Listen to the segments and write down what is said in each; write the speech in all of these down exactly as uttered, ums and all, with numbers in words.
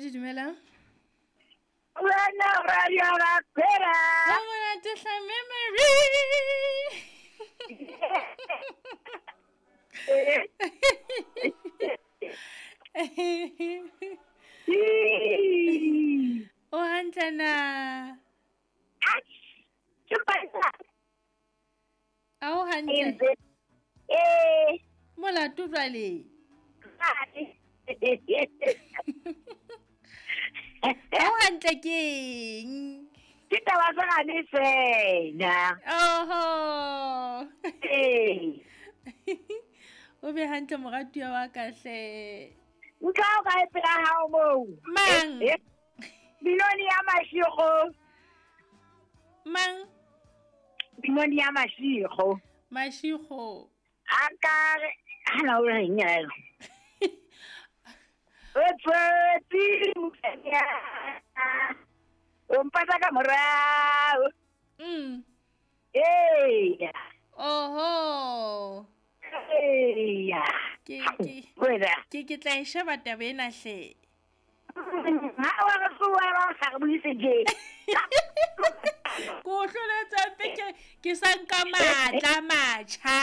Batswadi dumela. Wena radio la pera. Ho monate hla memory. O hantle na? A o hantle? Eh. Molato jwale. A o hantle keng? Ke taba tsa gane fela. Oho. Eh. O be hantle moratuwa wa ka hle. Nka o ka epela hao moo. Mang? Binoni ya mashego. Mang? Binoni ya mashego. Mashego. Akare hala o reng ya. Etsetse ya. Umpasa ka morao. Mm. Eh. Oho. Eh. Ke ke. Wena. Ke ke tla sheba taba ena hle. Ha wa go bua ba sa buise je. Ko hloletsa peke ke sanka matla matjha.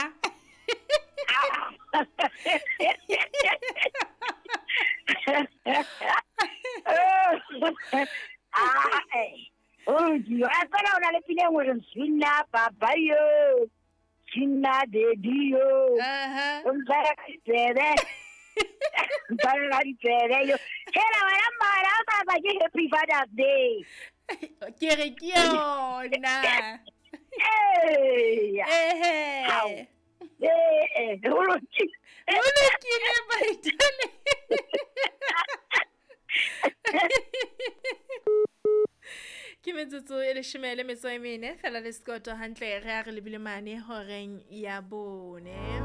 Ah, eh. Oh, Dio, aspetta una le pile un swinna papayo. Swinna de Dio. Aha. Un zara di pere. Zara di pere yo. Era una mara pa che happy Father's Day. Ke re ke yona. Eh. Eh. Eh, eh, ulo ki. Ulo ki le baitale. Ke metsotso e leshome le metso e mene fela le sekoto hantle re a re lebile mane horeng ya bone.